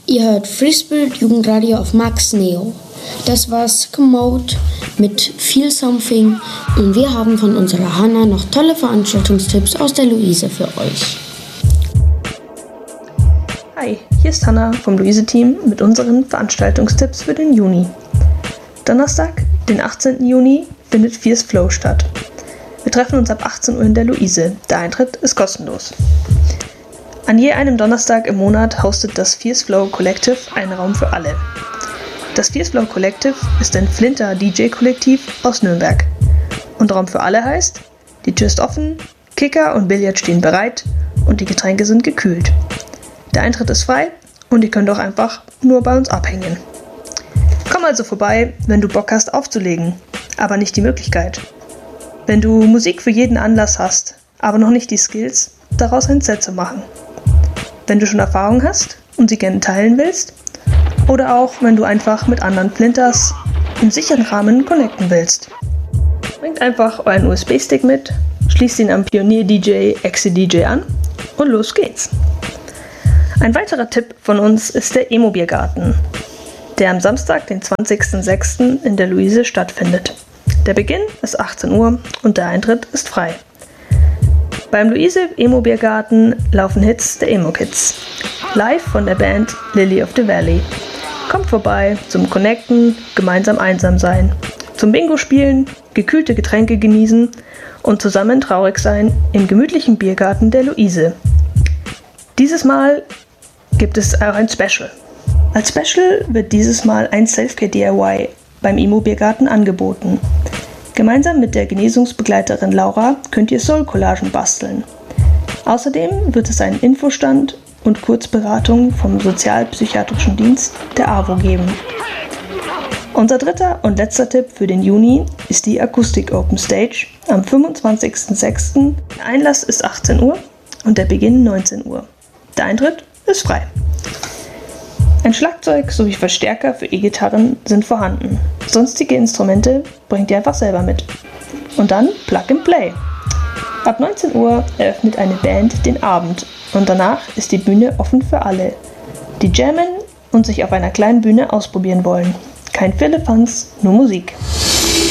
Ihr hört Free Spirit Jugendradio auf Max Neo. Das war Commode mit Feel Something und wir haben von unserer Hanna noch tolle Veranstaltungstipps aus der Luise für euch. Hi, hier ist Hanna vom Luise-Team mit unseren Veranstaltungstipps für den Juni. Donnerstag, den 18. Juni, findet Fierce Flow statt. Wir treffen uns ab 18 Uhr in der Luise. Der Eintritt ist kostenlos. An je einem Donnerstag im Monat hostet das Fierce Flow Collective einen Raum für alle. Das Fierce Flow Collective ist ein Flinter-DJ-Kollektiv aus Nürnberg. Und Raum für alle heißt, die Tür ist offen, Kicker und Billard stehen bereit und die Getränke sind gekühlt. Der Eintritt ist frei und ihr könnt auch einfach nur bei uns abhängen. Komm also vorbei, wenn du Bock hast aufzulegen, aber nicht die Möglichkeit. Wenn du Musik für jeden Anlass hast, aber noch nicht die Skills, daraus ein Set zu machen. Wenn du schon Erfahrung hast und sie gerne teilen willst, oder auch wenn du einfach mit anderen Flinters im sicheren Rahmen connecten willst. Bringt einfach euren USB-Stick mit, schließt ihn am Pionier-DJ Exi-DJ an und los geht's. Ein weiterer Tipp von uns ist der Emo-Biergarten, der am Samstag, den 20.06. in der Luise stattfindet. Der Beginn ist 18 Uhr und der Eintritt ist frei. Beim Luise Emo-Biergarten laufen Hits der Emo-Kids. Live von der Band Lily of the Valley. Kommt vorbei zum Connecten, gemeinsam einsam sein, zum Bingo spielen, gekühlte Getränke genießen und zusammen traurig sein im gemütlichen Biergarten der Luise. Dieses Mal gibt es auch ein Special. Als Special wird dieses Mal ein Selfcare-DIY beim Emo-Biergarten angeboten. Gemeinsam mit der Genesungsbegleiterin Laura könnt ihr Soul-Collagen basteln. Außerdem wird es einen Infostand und Kurzberatung vom Sozialpsychiatrischen Dienst der AWO geben. Unser dritter und letzter Tipp für den Juni ist die Akustik Open Stage am 25.06. Der Einlass ist 18 Uhr und der Beginn 19 Uhr. Der Eintritt ist frei. Ein Schlagzeug sowie Verstärker für E-Gitarren sind vorhanden. Sonstige Instrumente bringt ihr einfach selber mit. Und dann Plug and Play. Ab 19 Uhr eröffnet eine Band den Abend und danach ist die Bühne offen für alle, die jammen und sich auf einer kleinen Bühne ausprobieren wollen. Kein Firlefanz, nur Musik.